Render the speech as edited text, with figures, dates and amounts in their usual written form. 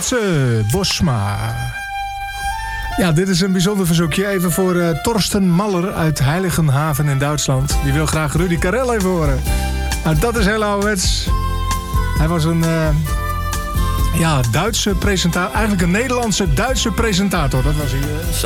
Matze Bosma. Ja, dit is een bijzonder verzoekje. Even voor Torsten Maller uit Heiligenhaven in Duitsland. Die wil graag Rudy Karel even horen. Nou, dat is heel ouderwets. Hij was een Duitse presentator. Eigenlijk een Nederlandse Duitse presentator. Dat was hij.